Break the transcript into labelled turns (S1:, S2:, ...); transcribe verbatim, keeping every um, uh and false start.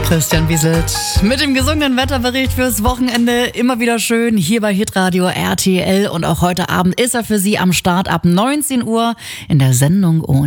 S1: Christian Wieselt mit dem gesungenen Wetterbericht fürs Wochenende. Immer wieder schön hier bei Hitradio R T L. Und auch heute Abend ist er für Sie am Start ab neunzehn Uhr in der Sendung ohne